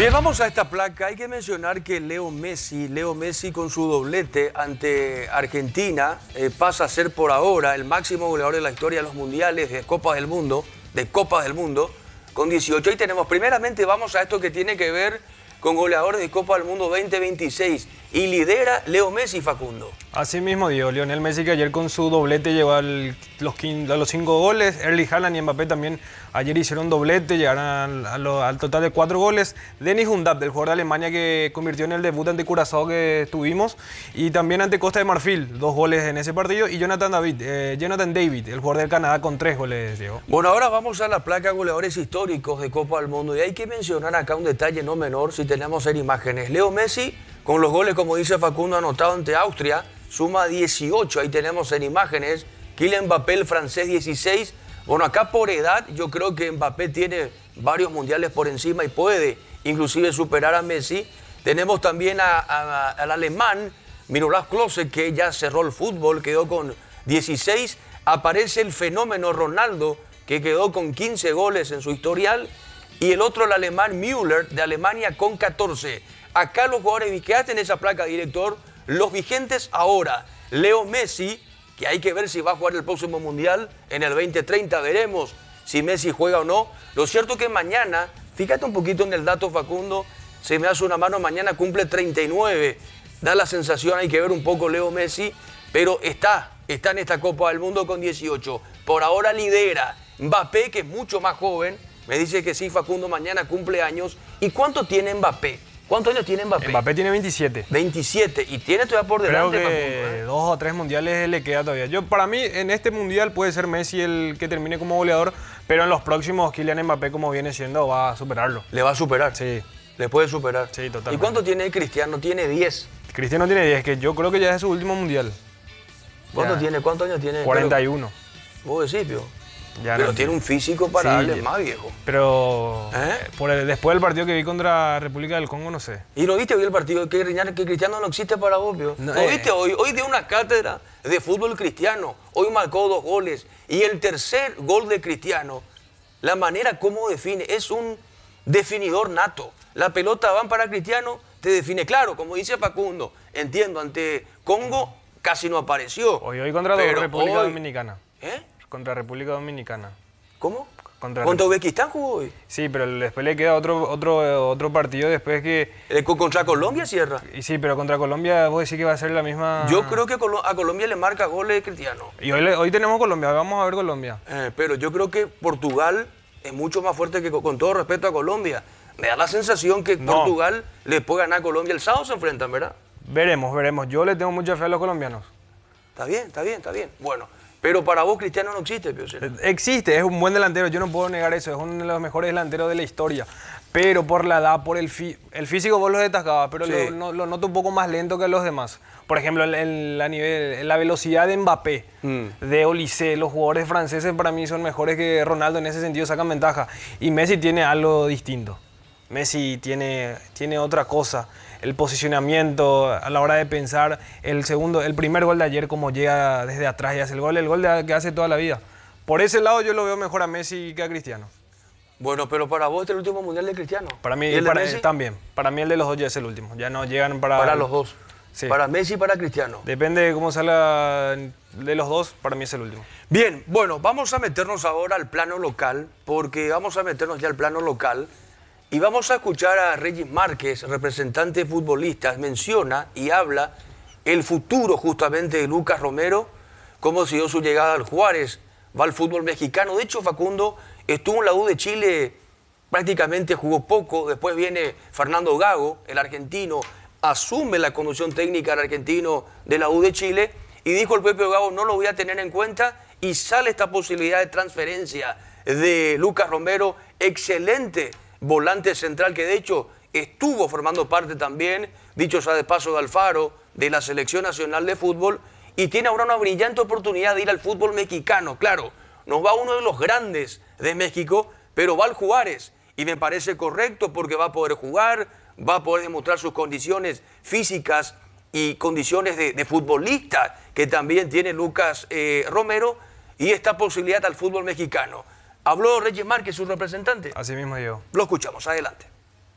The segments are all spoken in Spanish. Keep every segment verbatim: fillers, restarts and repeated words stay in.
Bien, vamos a esta placa. Hay que mencionar que Leo Messi, Leo Messi con su doblete ante Argentina, eh, pasa a ser por ahora el máximo goleador de la historia de los mundiales, de Copas del Mundo, de Copas del Mundo, con dieciocho. Y tenemos, primeramente vamos a esto que tiene que ver con goleadores de Copa del Mundo veinte veintiséis. Y lidera Leo Messi, Facundo. Así mismo dio Lionel Messi, que ayer con su doblete llegó al, los, a los cinco goles. Erling Haaland y Mbappé también ayer hicieron doblete, llegaron al, a lo, al total de cuatro goles. Dennis Undav, del jugador de Alemania que convirtió en el debut ante Curazao que tuvimos. Y también ante Costa de Marfil, dos goles en ese partido. Y Jonathan David, eh, Jonathan David, el jugador del Canadá, con tres goles, Diego. Bueno, ahora vamos a la placa de goleadores históricos de Copa del Mundo. Y hay que mencionar acá un detalle no menor, si tenemos en imágenes. Leo Messi, con los goles, como dice Facundo, anotado ante Austria, suma dieciocho. Ahí tenemos en imágenes. Kylian Mbappé, el francés, dieciséis. Bueno, acá por edad, yo creo que Mbappé tiene varios mundiales por encima y puede inclusive superar a Messi. Tenemos también a, a, al alemán Miroslav Klose, que ya cerró el fútbol, quedó con dieciséis. Aparece el fenómeno Ronaldo, que quedó con quince goles en su historial. Y el otro, el alemán Müller, de Alemania, con catorce. Acá los jugadores, quedaste en esa placa, director, los vigentes ahora. Leo Messi, que hay que ver si va a jugar el próximo Mundial en el veinte treinta, veremos si Messi juega o no. Lo cierto que mañana, fíjate un poquito en el dato, Facundo, se me hace una mano, mañana cumple treinta y nueve. Da la sensación, hay que ver un poco Leo Messi, pero está, está en esta Copa del Mundo con dieciocho. Por ahora lidera Mbappé, que es mucho más joven. Me dice que sí, Facundo, mañana cumple años. ¿Y cuánto tiene Mbappé? ¿Cuántos años tiene Mbappé? Mbappé tiene veintisiete. veintisiete. Y tiene todavía por delante, Creo que Facundo, ¿eh? dos o tres mundiales le queda todavía. Yo, para mí, en este mundial puede ser Messi el que termine como goleador, pero en los próximos Kylian Mbappé, como viene siendo, va a superarlo. ¿Le va a superar? Sí. ¿Le puede superar? Sí, totalmente. ¿Y cuánto tiene Cristiano? Tiene diez. Cristiano tiene diez, que yo creo que ya es su último mundial. ¿Cuánto Ya. tiene? ¿Cuántos años tiene? cuarenta y uno. Pero, vos decís, Pio. Ya Pero no, tiene un físico para sí, darle ya. más, viejo. Pero ¿Eh? por el, después del partido que vi contra República del Congo, no sé. ¿Y no viste hoy el partido? Que, que Cristiano no existe para vos, Pio. No, ¿No eh. viste hoy? Hoy dio una cátedra de fútbol cristiano. Hoy marcó dos goles. Y el tercer gol de Cristiano, la manera como define, es un definidor nato. La pelota van para Cristiano, te define. Claro, como dice Facundo, entiendo, ante Congo casi no apareció. Hoy, hoy contra Pero República hoy- Dominicana. ¿Eh? Contra República Dominicana. ¿Cómo? Contra ¿Contra Uzbekistán jugó hoy? Sí, pero después le queda otro, otro, otro partido después que... Eh, con- Contra Colombia cierra. Y sí, pero contra Colombia vos decís que va a ser la misma... Yo creo que Colo- a Colombia le marca goles Cristiano. Y hoy, le- hoy tenemos Colombia, vamos a ver Colombia. Eh, pero yo creo que Portugal es mucho más fuerte que, con todo respeto a Colombia. Me da la sensación que No. Portugal le puede ganar a Colombia. El sábado se enfrentan, ¿verdad? Veremos, veremos. Yo le tengo mucha fe a los colombianos. Está bien, está bien, está bien. Bueno, pero para vos Cristiano no existe, Pio Sena. Existe, es un buen delantero, yo no puedo negar eso, es uno de los mejores delanteros de la historia. Pero por la edad, por el, fi- el físico vos lo destacabas, pero Sí. lo, no- lo noto un poco más lento que los demás. Por ejemplo, el- el- la, nivel, la velocidad de Mbappé, Mm. de Olise, los jugadores franceses para mí son mejores que Ronaldo, en ese sentido sacan ventaja. Y Messi tiene algo distinto. Messi tiene, tiene otra cosa. El posicionamiento a la hora de pensar, el segundo, el primer gol de ayer, como llega desde atrás y hace el gol, el gol de- que hace toda la vida. Por ese lado yo lo veo mejor a Messi que a Cristiano. Bueno, pero para vos este es el último mundial de Cristiano. Para mí ¿Y el de para, Messi? también. Para mí el de los dos ya es el último. Ya no llegan para... Para los dos. Sí. Para Messi y para Cristiano. Depende de cómo salga de los dos, para mí es el último. Bien, bueno, vamos a meternos ahora al plano local, porque vamos a meternos ya al plano local y vamos a escuchar a Regis Márquez, representante de futbolistas, menciona y habla el futuro justamente de Lucas Romero, cómo se dio su llegada al Juárez, va al fútbol mexicano. De hecho, Facundo estuvo en la U de Chile, prácticamente jugó poco, después viene Fernando Gago, el argentino, asume la conducción técnica del argentino de la U de Chile y dijo el Pepe Gago, no lo voy a tener en cuenta, y sale esta posibilidad de transferencia de Lucas Romero, excelente volante central que de hecho estuvo formando parte también, dicho sea de paso, de Alfaro, de la Selección Nacional de Fútbol, y tiene ahora una brillante oportunidad de ir al fútbol mexicano. Claro, nos va uno de los grandes de México, pero va al Juárez, y me parece correcto porque va a poder jugar, va a poder demostrar sus condiciones físicas y condiciones de, de futbolista que también tiene Lucas eh, Romero, y esta posibilidad al fútbol mexicano. Habló Regis Márquez, su representante. Así mismo yo. Lo escuchamos, adelante.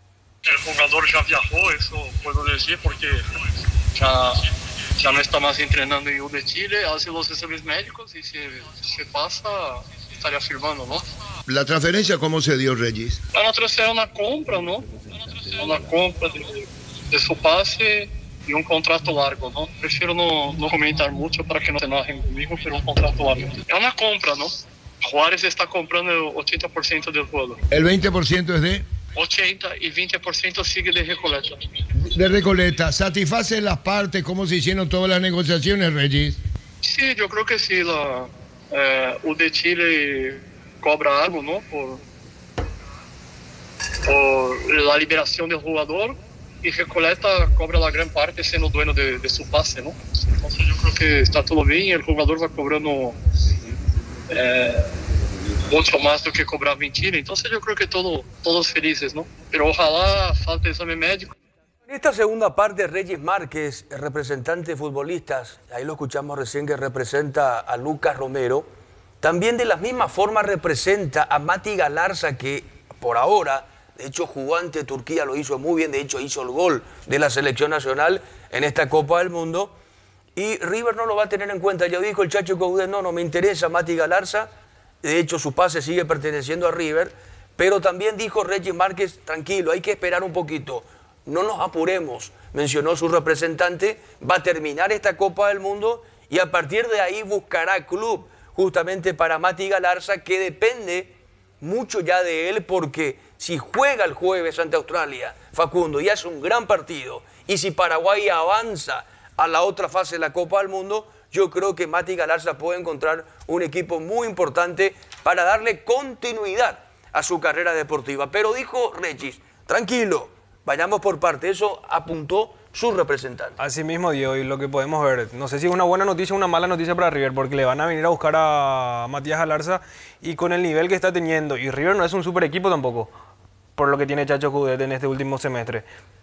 el jugador ya viajó, eso puedo decir, porque ya, ya no está más entrenando en U de Chile, hace los exámenes médicos y si se pasa, estaría firmando, ¿no? ¿La transferencia cómo se dio, Regis? La transferencia una compra, ¿no? Una compra de, de su pase y un contrato largo, ¿no? Prefiero no, no comentar mucho para que no se enojen conmigo, pero un contrato largo. Es una compra, ¿no? Juárez está comprando el ochenta por ciento del jugador. ¿El veinte por ciento es de? ochenta y veinte por ciento sigue de Recoleta. De Recoleta. ¿Satisfacen las partes? ¿Cómo se hicieron todas las negociaciones, Regis? Sí, yo creo que sí. La, eh, U de Chile cobra algo, ¿no? Por, por la liberación del jugador. Y Recoleta cobra la gran parte siendo dueño de, de su pase, ¿no? Entonces yo creo que está todo bien. El jugador va cobrando eh, mucho más do que cobraba en Chile. Entonces yo creo que todo, todos felices, ¿no? Pero ojalá falte exame médico. En esta segunda parte, Regis Márquez, el representante de futbolistas, ahí lo escuchamos recién que representa a Lucas Romero, también de la misma forma representa a Mati Galarza, que por ahora, de hecho jugó ante Turquía, lo hizo muy bien, de hecho hizo el gol de la selección nacional en esta Copa del Mundo, y River no lo va a tener en cuenta. Ya dijo el Chacho Coudet, no, no me interesa Mati Galarza, de hecho su pase sigue perteneciendo a River, pero también dijo Regis Márquez, tranquilo, hay que esperar un poquito, no nos apuremos, mencionó su representante, va a terminar esta Copa del Mundo y a partir de ahí buscará club justamente para Mati Galarza, que depende mucho ya de él, porque si juega el jueves ante Australia, Facundo, y hace un gran partido, y si Paraguay avanza a la otra fase de la Copa del Mundo, yo creo que Mati Galarza puede encontrar un equipo muy importante para darle continuidad a su carrera deportiva. Pero dijo Regis, tranquilo, vayamos por parte, eso apuntó su representante. Así mismo, Diego, y lo que podemos ver, no sé si es una buena noticia o una mala noticia para River, porque le van a venir a buscar a Matías Galarza y con el nivel que está teniendo, y River no es un super equipo tampoco, por lo que tiene Chacho Coudet en este último semestre.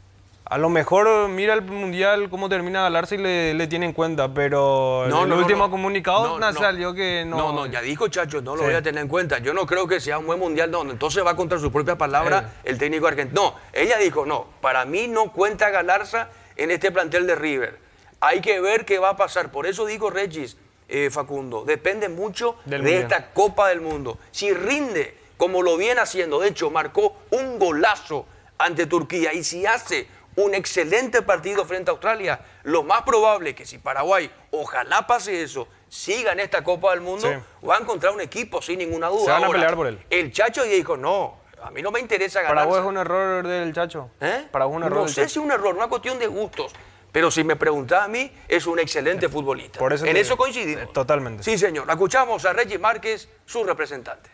A lo mejor mira el Mundial cómo termina Galarza y le, le tiene en cuenta, pero no, el no, último no, no. comunicado no, no. salió que no... No, no, ya dijo Chacho, no lo Sí. voy a tener en cuenta. Yo no creo que sea un buen Mundial, no. Entonces va contra su propia palabra Eh. el técnico argentino. No, ella dijo, no, para mí no cuenta Galarza en este plantel de River. Hay que ver qué va a pasar. Por eso dijo Regis, eh, Facundo, depende mucho Del de Mundial. esta Copa del Mundo. Si rinde como lo viene haciendo, de hecho marcó un golazo ante Turquía, y si hace un excelente partido frente a Australia, lo más probable es que si Paraguay, ojalá pase eso, siga en esta Copa del Mundo, Sí. va a encontrar un equipo sin ninguna duda. Se van a Ahora, pelear por él. El Chacho dijo, no, a mí no me interesa ganar. Paraguay es un error del Chacho. ¿Eh? Paraguay es un error No del sé Chacho. si un error, una cuestión de gustos. Pero si me preguntás a mí, es un excelente futbolista. Por eso en te- eso coincidimos. eh, totalmente. Sí, señor. Escuchamos a Regis Márquez, su representante.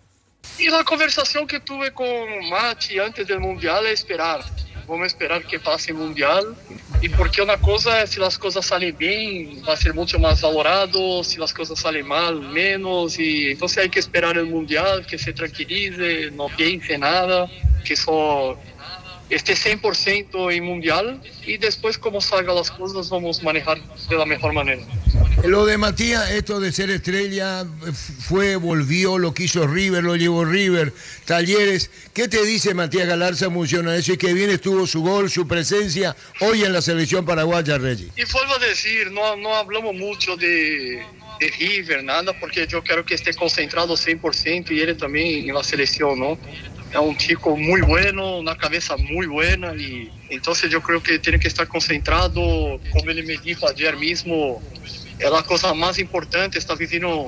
Y la conversación que tuve con Mati antes del Mundial es esperar. Vamos esperar que pase el Mundial. Y porque una cosa es si las cosas salen bien, va a ser mucho más valorado. Si las cosas salen mal, menos. Y entonces hay que esperar el Mundial, que se tranquilice, no piense nada, que só esté cien por ciento en Mundial. Y después, como salgan las cosas, vamos a manejar de la mejor manera. Lo de Matías, esto de ser estrella, fue, volvió, lo quiso River, lo llevó River, Talleres. ¿Qué te dice Matías Galarza Munciona eso? Y que bien estuvo su gol, su presencia hoy en la selección paraguaya, Regis. Y vuelvo a decir, no, no hablamos mucho de, de River, nada, porque yo quiero que esté concentrado cien por ciento y él también en la selección, ¿no? Es un chico muy bueno, una cabeza muy buena, y entonces yo creo que tiene que estar concentrado, como él me dijo ayer mismo, es la cosa más importante, está viviendo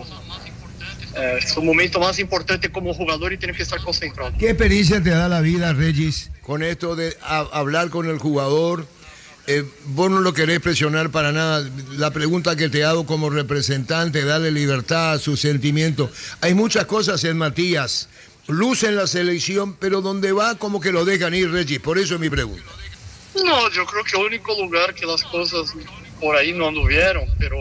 eh, su momento más importante como jugador y tiene que estar concentrado. ¿Qué experiencia te da la vida, Regis, con esto de a- hablar con el jugador? Eh, vos no lo querés presionar para nada. La pregunta que te hago como representante, darle libertad a sus sentimientos. Hay muchas cosas en Matías. Luce en la selección, pero donde va como que lo dejan ir, Regis. Por eso es mi pregunta. No, yo creo que el único lugar que las cosas por ahí no anduvieron, pero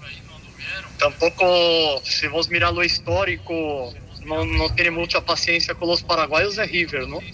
tampoco, si vos mirar lo histórico, no, no tiene mucha paciencia con los paraguayos de River, ¿no?